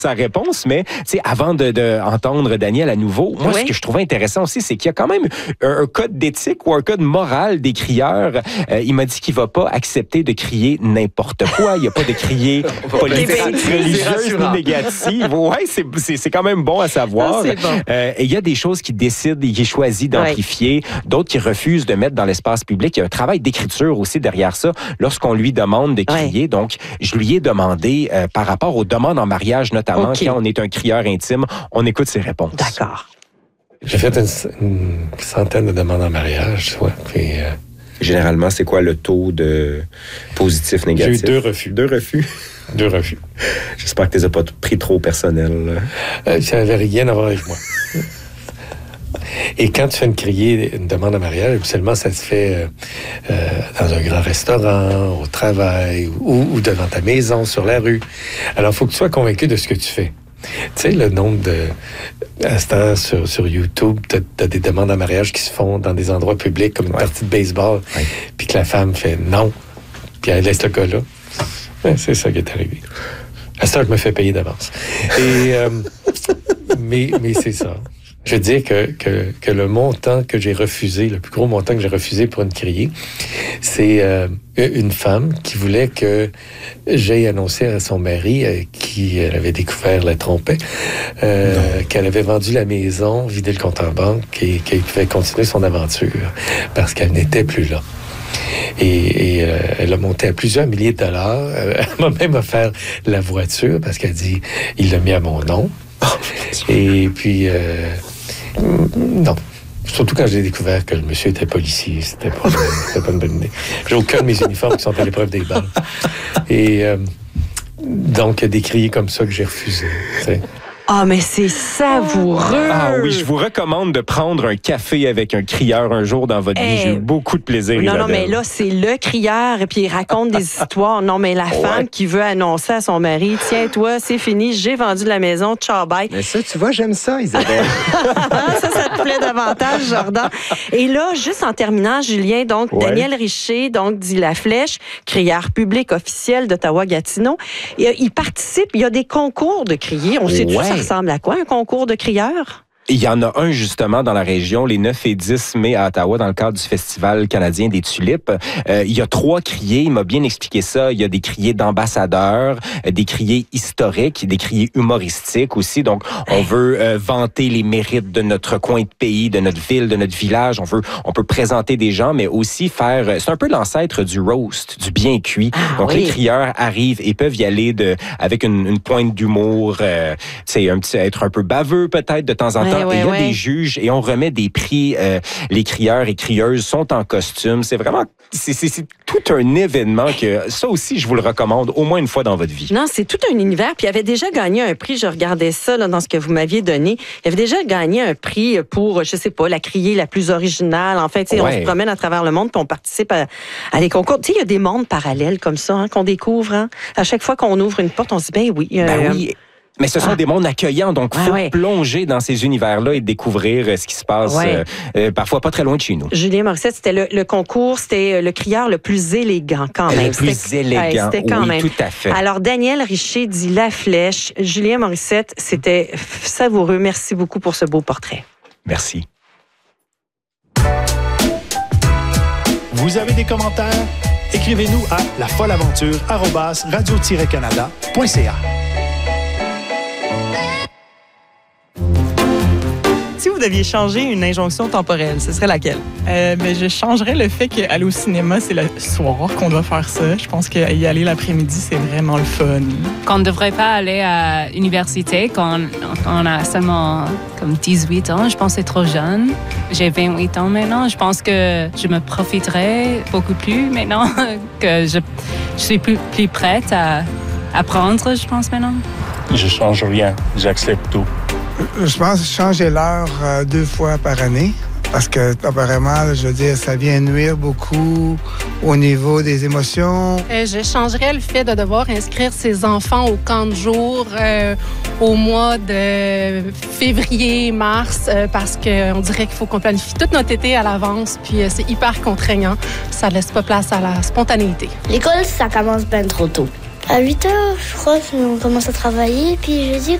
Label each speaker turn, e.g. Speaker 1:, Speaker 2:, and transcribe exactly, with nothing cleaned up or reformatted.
Speaker 1: sa réponse, mais avant de, de entendre Daniel à nouveau, moi, oui. ce que je trouvais intéressant aussi, c'est qu'il y a quand même un, un code d'éthique ou un code moral des crieurs. Euh, il m'a dit qu'il va pas accepter de crier n'importe quoi. Il n'y a pas de crier politique, religieuse ni négative. Ouais, c'est, c'est, c'est quand même bon à savoir. Ah, bon. euh, et il y a des choses qui décident et qui choisissent d'amplifier, ouais. d'autres qui refusent de mettre dans l'espace public. Il y a un travail d'écriture aussi derrière ça lorsqu'on lui demande de crier. Ouais. Donc, je lui ai demandé euh, par rapport aux demandes en mariage, notamment, Okay. Quand on est un crieur intime, on écoute ses réponses.
Speaker 2: D'accord.
Speaker 3: J'ai fait une, une centaine de demandes en mariage, ouais. Puis, euh...
Speaker 1: généralement, c'est quoi le taux de positif, négatif?
Speaker 3: J'ai eu deux refus.
Speaker 1: Deux refus?
Speaker 3: Deux refus.
Speaker 1: J'espère que tu les as pas pris trop personnel.
Speaker 3: Euh, ça n'avait rien à voir avec moi. Et quand tu fais une criée, une demande en mariage, habituellement, ça se fait euh, euh, dans un grand restaurant, au travail, ou, ou devant ta maison, sur la rue. Alors, il faut que tu sois convaincu de ce que tu fais. Tu sais, le nombre de... À ce temps, sur, sur YouTube, tu as des demandes en mariage qui se font dans des endroits publics, comme une ouais. partie de baseball, ouais. puis que la femme fait non, puis elle laisse le gars là. Ouais, c'est ça qui est arrivé. À ce temps, je me fais payer d'avance. Et, euh, mais, mais c'est ça. Je veux dire que, que, que le montant que j'ai refusé, le plus gros montant que j'ai refusé pour une criée, c'est euh, une femme qui voulait que j'aille annoncer à son mari, euh, qui elle avait découvert la trompait, euh, qu'elle avait vendu la maison, vidé le compte en banque et qu'elle pouvait continuer son aventure parce qu'elle n'était plus là. Et, et euh, elle a monté à plusieurs milliers de dollars. Elle m'a même offert la voiture parce qu'elle dit, il l'a mis à mon nom. Et puis, euh, non. Surtout quand j'ai découvert que le monsieur était policier. C'était pas, c'était pas une bonne idée. J'ai aucun de mes uniformes qui sont à l'épreuve des balles. Et euh, donc, il y a des criers comme ça que j'ai refusés. T'sais.
Speaker 2: Ah, mais c'est savoureux!
Speaker 1: Ah oui, je vous recommande de prendre un café avec un crieur un jour dans votre hey. vie. J'ai eu beaucoup de plaisir,
Speaker 2: Non,
Speaker 1: Isabelle.
Speaker 2: non, mais là, c'est le crieur, et puis il raconte des histoires. Non, mais la ouais. femme qui veut annoncer à son mari, tiens, toi, c'est fini, j'ai vendu la maison, ciao, bye.
Speaker 4: Mais ça, tu vois, j'aime ça, Isabelle.
Speaker 2: ça, ça te plaît davantage, Jordan. Et là, juste en terminant, Julien, donc, ouais. Daniel Richer, donc, dit La Flèche, crieur public officiel d'Ottawa-Gatineau. Il participe, il y a des concours de crier. On sait ouais. tout ça ressemble à quoi, un concours de crieurs?
Speaker 1: Il y en a un, justement, dans la région, les neuf et dix mai à Ottawa, dans le cadre du Festival canadien des tulipes. Euh, il y a trois criers, il m'a bien expliqué ça. Il y a des criers d'ambassadeurs, des criers historiques, des criers humoristiques aussi. Donc, on veut euh, vanter les mérites de notre coin de pays, de notre ville, de notre village. On veut, on peut présenter des gens, mais aussi faire... C'est un peu l'ancêtre du roast, du bien cuit. Ah, Donc, oui. les crieurs arrivent et peuvent y aller de, avec une, une pointe d'humour, euh, tu sais, un petit, être un peu baveux peut-être de temps en temps. Ouais, et il y a ouais. des juges et on remet des prix. Euh, les crieurs et crieuses sont en costume. C'est vraiment... C'est, c'est, c'est tout un événement que... Ça aussi, je vous le recommande au moins une fois dans votre vie.
Speaker 2: Non, c'est tout un univers. Puis il avait déjà gagné un prix. Je regardais ça là, dans ce que vous m'aviez donné. Il avait déjà gagné un prix pour, je sais pas, la criée la plus originale. En fait, ouais. on se promène à travers le monde puis on participe à, à des concours. Tu sais, il y a des mondes parallèles comme ça hein, qu'on découvre. Hein. À chaque fois qu'on ouvre une porte, on se dit, ben oui. Euh,
Speaker 1: ben oui. Mais ce sont ah. des mondes accueillants, donc il faut ouais, ouais. plonger dans ces univers-là et découvrir euh, ce qui se passe ouais. euh, euh, parfois pas très loin de chez nous.
Speaker 2: Julien Morissette, c'était le, le concours, c'était le crieur le plus élégant quand même.
Speaker 1: Le plus c'était, élégant, ouais, c'était quand oui, même. Tout à fait.
Speaker 2: Alors, Daniel Richer dit La Flèche. Julien Morissette, c'était savoureux. Merci beaucoup pour ce beau portrait.
Speaker 1: Merci.
Speaker 5: Vous avez des commentaires? Écrivez-nous à lafolleaventure arobase radio tiret canada point c a.
Speaker 6: Si vous deviez changer une injonction temporelle, ce serait laquelle?
Speaker 7: Euh, ben, je changerais le fait qu'aller au cinéma, c'est le soir qu'on doit faire ça. Je pense qu'y aller l'après-midi, c'est vraiment le fun.
Speaker 8: Qu'on ne devrait pas aller à l'université quand on a seulement comme dix-huit ans. Je pense que c'est trop jeune. J'ai vingt-huit ans maintenant. Je pense que je me profiterai beaucoup plus maintenant, que je, je suis plus, plus prête à apprendre, je pense, maintenant.
Speaker 9: Je change rien. J'accepte tout.
Speaker 10: Je pense changer l'heure euh, deux fois par année parce que, apparemment, je veux dire, ça vient nuire beaucoup au niveau des émotions.
Speaker 11: Euh, je changerais le fait de devoir inscrire ses enfants au camp de jour euh, au mois de février, mars, euh, parce qu'on dirait qu'il faut qu'on planifie toute notre été à l'avance, puis euh, c'est hyper contraignant. Ça laisse pas place à la spontanéité.
Speaker 12: L'école, ça commence bien trop tôt. À huit heures, je crois qu'on commence à travailler. Puis jeudi,